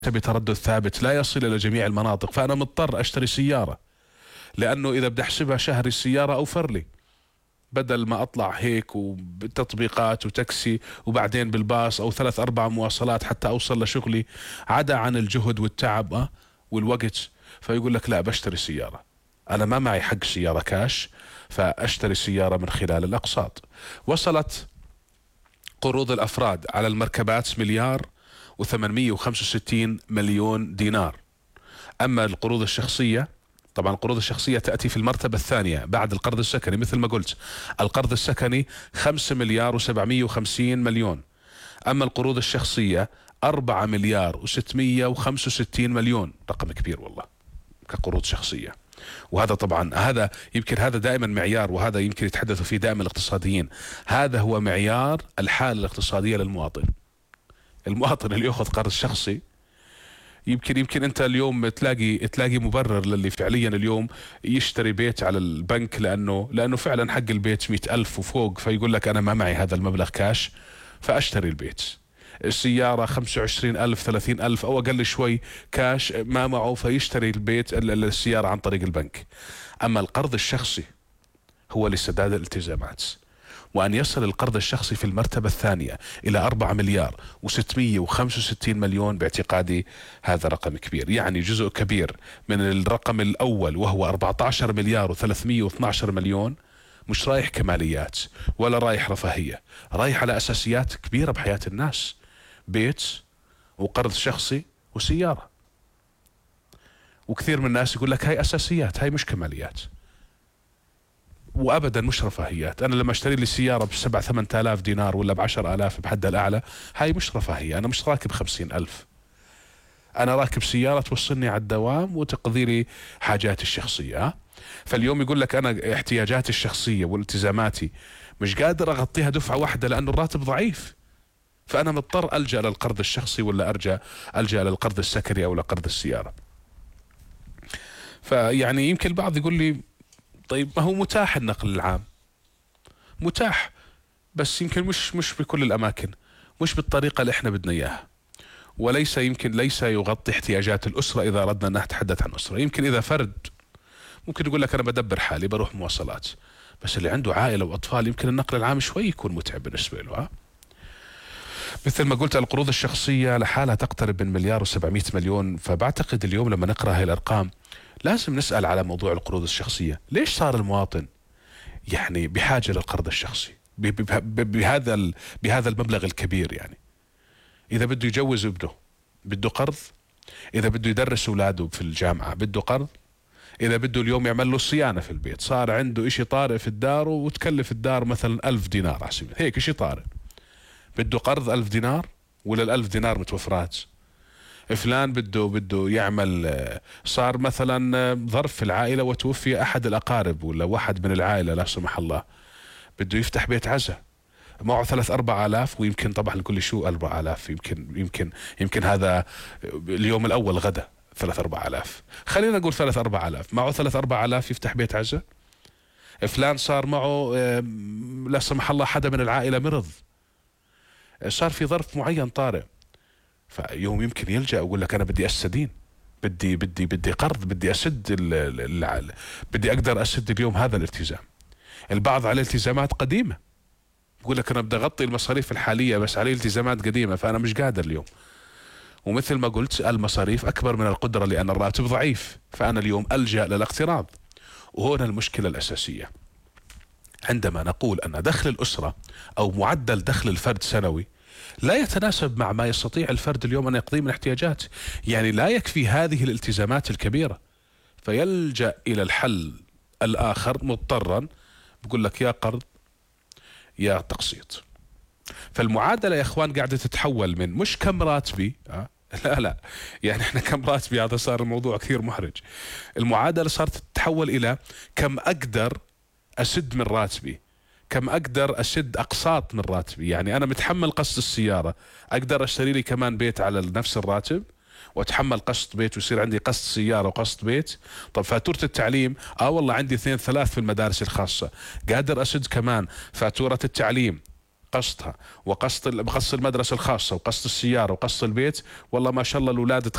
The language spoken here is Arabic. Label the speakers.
Speaker 1: بتردد ثابت لا يصل إلى جميع المناطق، فأنا مضطر أشتري سيارة، لأنه إذا بدي أحسبها شهري السيارة أوفر لي، بدل ما أطلع هيك وبالتطبيقات وتاكسي وبعدين بالباص أو 3 4 مواصلات حتى أوصل لشغلي، عدا عن الجهد والتعب والوقت. فيقول لك لا، بشتري سيارة، أنا ما معي حق سيارة كاش، فأشتري سيارة من خلال الأقساط. وصلت قروض الأفراد على المركبات 1,865,000,000 دينار. أما القروض الشخصية، طبعا القروض الشخصية تأتي في المرتبة الثانية بعد القرض السكني. مثل ما قلت، القرض السكني 5,750,000,000. أما القروض الشخصية 4,665,000,000. رقم كبير والله كقروض شخصية. وهذا طبعا هذا دائما معيار، وهذا يمكن يتحدثوا فيه دائما الاقتصاديين، هذا هو معيار الحالة الاقتصادية للمواطن. المواطن اللي يأخذ قرض شخصي، يمكن انت اليوم تلاقي مبرر للي فعليا اليوم يشتري بيت على البنك، لانه فعلا حق البيت 100,000 وفوق، فيقول لك انا ما معي هذا المبلغ كاش فاشتري البيت. السيارة 25,000 30,000 او اقل شوي كاش ما معه، فيشتري السيارة عن طريق البنك. اما القرض الشخصي هو لسداد الالتزامات، وأن يصل القرض الشخصي في المرتبة الثانية إلى 4,665,000,000. باعتقادي هذا رقم كبير، يعني جزء كبير من الرقم الأول وهو 14,312,000,000 مش رايح كماليات ولا رايح رفاهية، رايح على أساسيات كبيرة بحياة الناس: بيت وقرض شخصي وسيارة. وكثير من الناس يقول لك هاي أساسيات، هاي مش كماليات، وابدا مش رفاهيات. انا لما اشتري لي سياره ب7 8 آلاف دينار ولا ب10 آلاف بحدها الاعلى، هاي مش رفاهيه. انا مش راكب 50,000، انا راكب سياره توصلني على الدوام وتقضي لي حاجاتي الشخصيه. فاليوم يقول لك انا احتياجاتي الشخصيه والتزاماتي مش قادر اغطيها دفعه واحده لانه الراتب ضعيف، فانا مضطر الجا للقرض الشخصي ولا الجا للقرض السكني او لقرض السياره. فيعني يمكن البعض يقول لي طيب ما هو متاح النقل العام، متاح، بس يمكن مش بكل الأماكن، مش بالطريقة اللي احنا بدنا إياها، وليس ليس يغطي احتياجات الأسرة إذا أردنا أن نتحدث عن أسرة. يمكن إذا فرد ممكن يقول لك أنا بدبر حالي بروح مواصلات، بس اللي عنده عائلة وأطفال يمكن النقل العام شوي يكون متعب بالنسبة له. مثل ما قلت، القروض الشخصية لحالها تقترب من 1,700,000,000. فبعتقد اليوم لما نقرأ هاي الأرقام لازم نسأل على موضوع القروض الشخصية. ليش صار المواطن يعني بحاجة للقرض الشخصي بهذا المبلغ الكبير؟ يعني إذا بده يجوز ابنه بده قرض، إذا بده يدرس أولاده في الجامعة بده قرض، إذا بده اليوم يعمل له صيانة في البيت، صار عنده إشي طارئ في الدار وتكلف الدار مثلا 1,000 دينار عشان هيك إشي طارئ، بده قرض 1,000 دينار ولا 1,000 دينار متوفرات. فلان بده يعمل، صار مثلا ظرف في العائلة وتوفي أحد الأقارب ولا واحد من العائلة لا سمح الله، بده يفتح بيت عزاء، معه 3 4 آلاف، ويمكن طبعا الكل شو 4 آلاف، يمكن هذا اليوم الأول غدا 3 4 آلاف، خلينا نقول 3 4 آلاف، معه 3 4 آلاف يفتح بيت عزاء. فلان صار معه لا سمح الله حدا من العائلة مرض، صار في ظرف معين طارئ، فيوم يمكن يلجأ يقول لك أنا بدي أستدين، بدي قرض، بدي أسد بدي أقدر أسد اليوم هذا الالتزام. البعض عليه التزامات قديمة، يقول لك أنا بدي أغطي المصاريف الحالية بس عليه التزامات قديمة فأنا مش قادر اليوم. ومثل ما قلت المصاريف أكبر من القدرة لأن الراتب ضعيف، فأنا اليوم ألجأ للاقتراض. وهنا المشكلة الأساسية، عندما نقول أن دخل الأسرة أو معدل دخل الفرد سنوي لا يتناسب مع ما يستطيع الفرد اليوم أن يقضيه من احتياجات، يعني لا يكفي هذه الالتزامات الكبيرة، فيلجأ إلى الحل الآخر مضطرا، بقول لك يا قرض يا تقسيط. فالمعادلة يا اخوان قاعدة تتحول من مش كم راتبي لا يعني احنا كم راتبي، هذا صار الموضوع كثير محرج. المعادلة صارت تتحول إلى كم أقدر أسد من راتبي، كم أقدر أسد أقساط من راتبي. يعني أنا متحمل قسط السيارة، أقدر أشتري لي كمان بيت على نفس الراتب وأتحمل قسط بيت ويصير عندي قسط سيارة وقسط بيت. طب فاتورة التعليم والله عندي 2 3 في المدارس الخاصة، قادر أسد كمان فاتورة التعليم قسطها وقسط المدرسة الخاصة وقسط السيارة وقسط البيت، والله ما شاء الله الأولاد